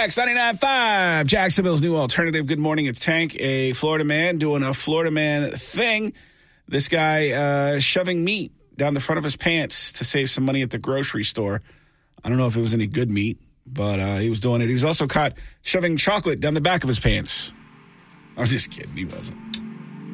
X 99.5, Jacksonville's new alternative. Good morning, it's Tank, a Florida man doing a Florida man thing. This guy shoving meat down the front of his pants to save some money at the grocery store. I don't know if it was any good meat, but he was doing it. He was also caught shoving chocolate down the back of his pants. I'm just kidding, he wasn't.